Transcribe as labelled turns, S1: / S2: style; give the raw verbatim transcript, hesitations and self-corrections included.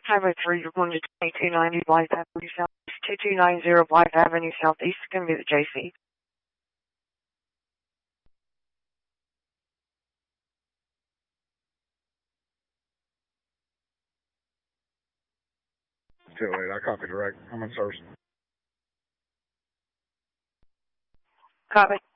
S1: Highway three, you're going to twenty-two ninety Blythe Avenue Southeast, twenty-two ninety Blythe Avenue Southeast. It's going to be the J C.
S2: Too late. I copy direct. I'm on service.
S1: Copy.